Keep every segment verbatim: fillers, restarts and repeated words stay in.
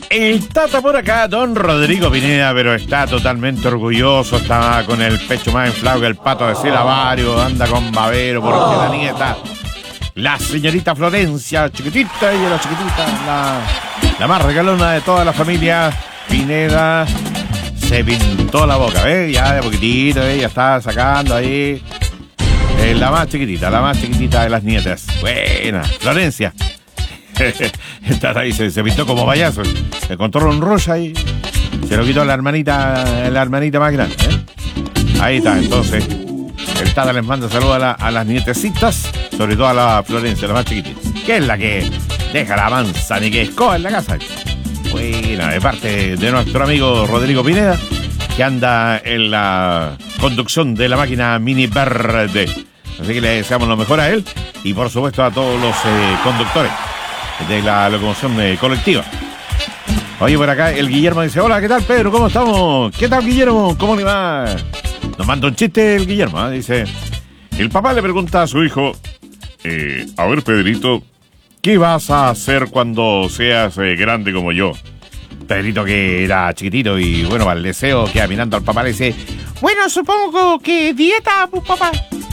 El Tata por acá, don Rodrigo Pineda, pero está totalmente orgulloso, está con el pecho más inflado que el pato de Silabario, anda con babero porque la nieta, la señorita Florencia, chiquitita, ella la chiquitita, la, la más regalona de toda la familia Pineda, se pintó la boca, ¿ves? Ya de poquitito, ¿ves? Ya está sacando ahí, eh, la más chiquitita, la más chiquitita de las nietas. Buena, Florencia. Está ahí, se, se pintó como payaso. Se encontró un rosa y se lo quitó la hermanita, la hermanita más grande, ¿eh? Ahí está, entonces. El Tata les manda saludos a, la, a las nietecitas, sobre todo a la Florencia, la más chiquitita, que es la que deja la manzana y que escoba en la casa. Buena, de parte de nuestro amigo Rodrigo Pineda, que anda en la conducción de la máquina Mini Verde. Así que le deseamos lo mejor a él y por supuesto a todos los eh, conductores de la locomoción eh, colectiva. Oye, por acá el Guillermo dice: hola, ¿qué tal, Pedro? ¿Cómo estamos? ¿Qué tal, Guillermo? ¿Cómo le va? Nos manda un chiste el Guillermo, ¿eh? Dice: el papá le pregunta a su hijo, eh, a ver, Pedrito, ¿qué vas a hacer cuando seas eh, grande como yo? Pedrito, que era chiquitito y bueno, para el deseo, queda mirando al papá, le dice: bueno, supongo que dieta, pues, papá.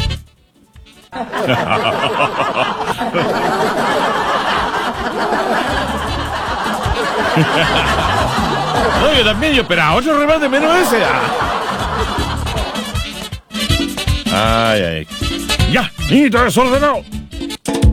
No, yo también, yo esperaba otro remate menos ese. Ay, ay. Ya, niñito desordenado.